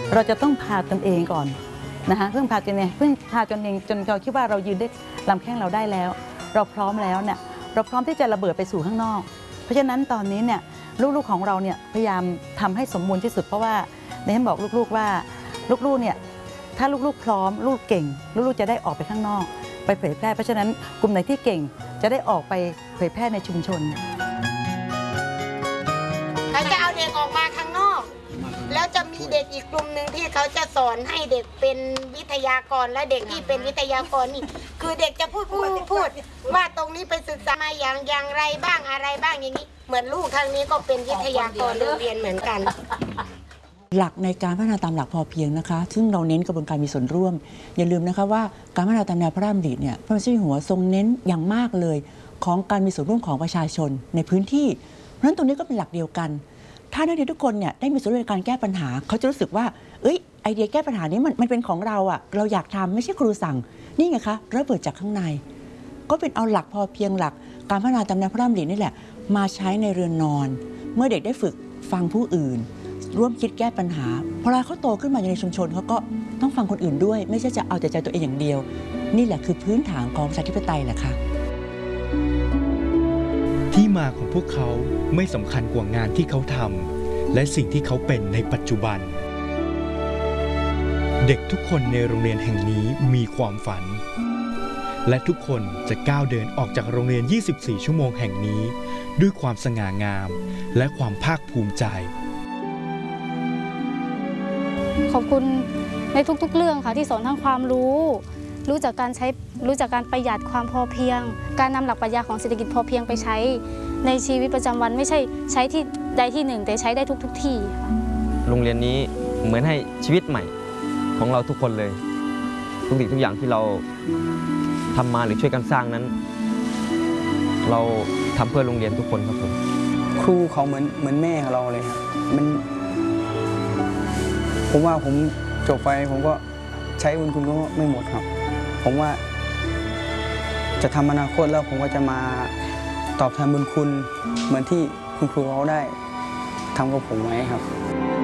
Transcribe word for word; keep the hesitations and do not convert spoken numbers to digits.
เราจะต้องพาตนเองก่อนนะคะเพิ่งพาตนเองเพิ่งพาตนเองจนเราคิดว่าเรายืนได้ลำแข้งเราได้แล้วเราพร้อมแล้วเนี่ยเราพร้อมที่จะระเบิดไปสู่ข้างนอกเพราะฉะนั้นตอนนี้เนี่ยลูกๆของเราเนี่ยพยายามทำให้สมบูรณ์ที่สุดเพราะว่าในท่านบอกลูกๆว่าลูกๆเนี่ยถ้าลูกๆพร้อมลูกเก่งลูกๆจะได้ออกไปข้างนอกไปเผยแพร่เพราะฉะนั้นกลุ่มไหนที่เก่งจะได้ออกไปเผยแพร่ในชุมชนเขาจะเอาเด็กออกมาข้างนอกแล้วจะมีเด็กอีกกลุ่มหนึ่งที่เขาจะสอนให้เด็กเป็นวิทยากรและเด็กที่เป็นวิทยากรนี่คือเด็กจะพูดพูดพูดว่าตรงนี้ไปศึกษามาอย่างอย่างไรบ้างอะไรบ้างอย่างนี้เหมือนลูกทางนี้ก็เป็นวิทยากรโรงเรียนเหมือนกันหลักในการพัฒนาตามหลักพอเพียงนะคะซึ่งเราเน้นกระบวนการมีส่วนร่วมอย่าลืมนะคะว่าการพัฒนาตามแนวพระราชดำริเนี่ยพระบาทสมเด็จหัวทรงเน้นอย่างมากเลยของการมีส่วนร่วมของประชาชนในพื้นที่เพราะฉะนั้นตรงนี้ก็เป็นหลักเดียวกันถ้านักเรียนทุกคนเนี่ยได้มีส่วนร่วมในการแก้ปัญหาเขาจะรู้สึกว่าเอ้ยไอเดียแก้ปัญหานี้มันมันเป็นของเราอ่ะเราอยากทำไม่ใช่ครูสั่งนี่ไงคะระเบิดจากข้างในก็เป็นเอาหลักพอเพียงหลักการพัฒนาตามแนวพระราชดำรินี่แหละมาใช้ในเรือนนอนเมื่อเด็กได้ฝึกฟังผู้อื่นร่วมคิดแก้ปัญหาพอเขาโตขึ้นมาในชุมชนเขาก็ต้องฟังคนอื่นด้วยไม่ใช่จะเอาแต่ใจตัวเองอย่างเดียวนี่แหละคือพื้นฐานของประชาธิปไตยแหละค่ะที่มาของพวกเขาไม่สำคัญกว่างานที่เขาทำและสิ่งที่เขาเป็นในปัจจุบันเด็กทุกคนในโรงเรียนแห่งนี้มีความฝันและทุกคนจะก้าวเดินออกจากโรงเรียนยี่สิบสี่ชั่วโมงแห่งนี้ด้วยความสง่างามและความภาคภูมิใจขอบคุณในทุกๆเรื่องค่ะที่สอนทั้งความรู้รู้จักการใช้รู้จักการประหยัดความพอเพียงการนำหลักปรัชญาของเศรษฐกิจพอเพียงไปใช้ในชีวิตประจำวันไม่ใช่ใช้ที่ใดที่หนึ่งแต่ใช้ได้ทุกๆที่ค่ะโรงเรียนนี้เหมือนให้ชีวิตใหม่ของเราทุกคนเลยทุกสิ่งทุกอย่างที่เราทำมาหรือช่วยกันสร้างนั้นเราทำเพื่อโรงเรียนทุกคนครับผมครูเขาเหมือนเหมือนแม่ของเราเลยครับมันผมว่าผมจบไปผมก็ใช้บุญคุณก็ไม่หมดครับผมว่าจะทำอนาคตแล้วผมก็จะมาตอบแทนบุญคุณเหมือนที่คุณครูเขาได้ทำกับผมไว้ครับ